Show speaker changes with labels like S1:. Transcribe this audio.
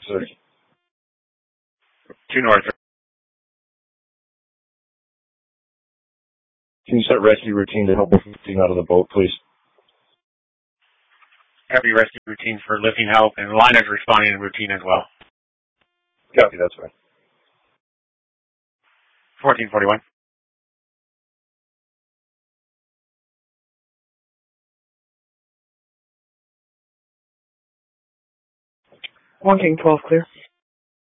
S1: facility.
S2: 2 North.
S1: Can you set rescue routine to help with lifting out of the boat, please?
S2: Heavy rescue routine for lifting help, and the line is responding in routine as well.
S1: Copy, that's fine.
S2: 1441.
S3: One King 12 clear.